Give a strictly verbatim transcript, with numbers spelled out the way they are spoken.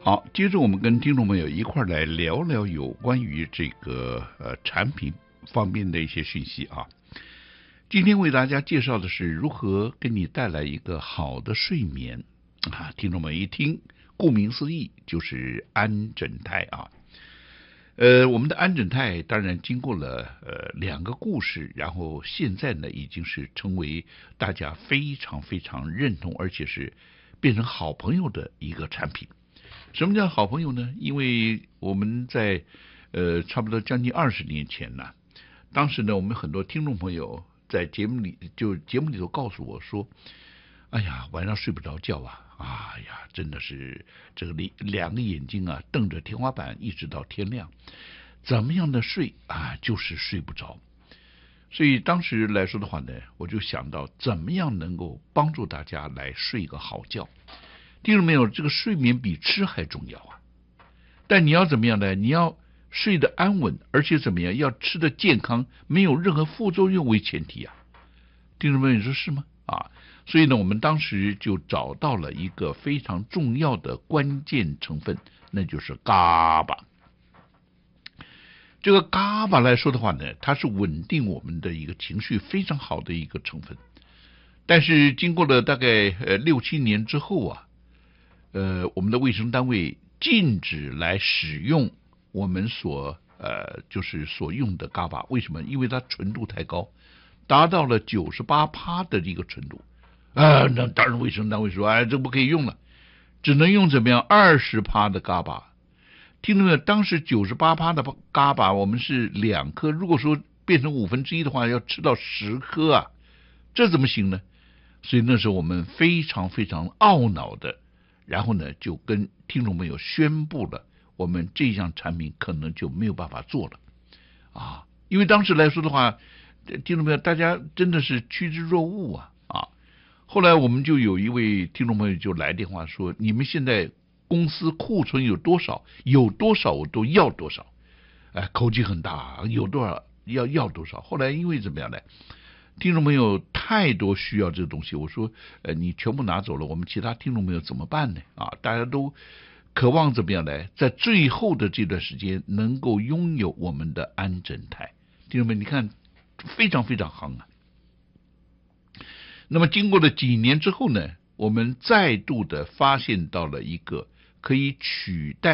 好，接着我们跟听众朋友一块来聊聊有关于这个呃产品方面的一些讯息啊。今天为大家介绍的是如何给你带来一个好的睡眠啊。听众们一听，顾名思义就是安枕泰啊。呃，我们的安枕泰当然经过了呃两个故事，然后现在呢已经是成为大家非常非常认同，而且是变成好朋友的一个产品。什么叫好朋友呢？因为我们在呃差不多将近二十年前呢，当时呢我们很多听众朋友在节目里就节目里头告诉我说，哎呀晚上睡不着觉啊，哎呀真的是这个两个眼睛啊瞪着天花板一直到天亮，怎么样的睡啊就是睡不着。所以当时来说的话呢，我就想到怎么样能够帮助大家来睡个好觉。听到没有？这个睡眠比吃还重要啊！但你要怎么样呢？你要睡得安稳，而且怎么样？要吃得健康，没有任何副作用为前提啊！听众朋友，你说是吗？啊，所以呢，我们当时就找到了一个非常重要的关键成分，那就是嘎巴。这个嘎巴来说的话呢，它是稳定我们的一个情绪非常好的一个成分。但是经过了大概呃六七年之后啊。呃，我们的卫生单位禁止来使用我们所呃就是所用的嘎巴，为什么？因为它纯度太高，达到了九十八趴的一个纯度啊、呃。那当然卫生单位说，哎，这不可以用了，只能用怎么样二十趴的嘎巴。听到没有？当时九十八趴的嘎巴，我们是两颗，如果说变成五分之一的话，要吃到十颗啊，这怎么行呢？所以那时候我们非常非常懊恼的。然后呢，就跟听众朋友宣布了，我们这项产品可能就没有办法做了啊！因为当时来说的话，听众朋友大家真的是趋之若鹜啊啊！后来我们就有一位听众朋友就来电话说，你们现在公司库存有多少？有多少我都要多少，哎，口气很大，有多少要要多少。后来因为怎么样呢？听众朋友太多需要这个东西，我说，呃，你全部拿走了，我们其他听众朋友怎么办呢？啊，大家都渴望怎么样呢？在最后的这段时间能够拥有我们的安枕泰。听众们，你看非常非常夯啊。那么经过了几年之后呢，我们再度的发现到了一个可以取代